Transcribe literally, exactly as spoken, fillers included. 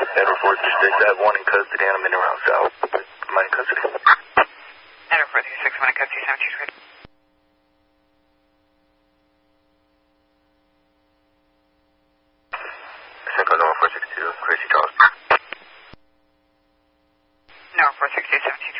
Edward four three six, I have one in custody and I'm in around south. Am I in custody? Edward four three six, one in custody, seven two three. Cinco, number four six two, Gracie Charles. Number four six two, seven two.